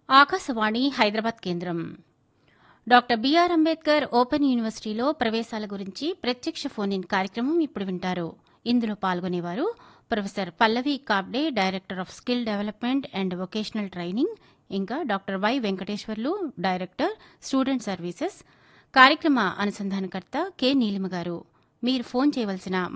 ఆకాశవాణి హైదరాబాద్ కేంద్రం. Doctor BR Ambedkar open యూనివర్సిటీలో ప్రవేశాల గురించి ప్రత్యక్ష ఫోన్ ఇన్ కార్యక్రమం ఇప్పుడు వింటారు. ఇందులో పాల్గొనేవారు professor Pallavi Kabde, director of skill development and vocational training, ఇంకా doctor why Venkateswarlu, director student services. కార్యక్రమ అనుసంధానకర్త కె నీలిమ గారు. మీరు ఫోన్ చేయవలసిన